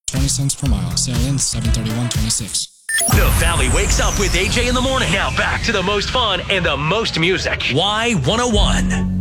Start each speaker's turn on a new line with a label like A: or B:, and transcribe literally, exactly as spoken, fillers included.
A: twenty cents per mile. Sail in seven thirty-one twenty-six.
B: The Valley wakes up with A J in the morning. Now back to the most fun and the most music. Y one oh one.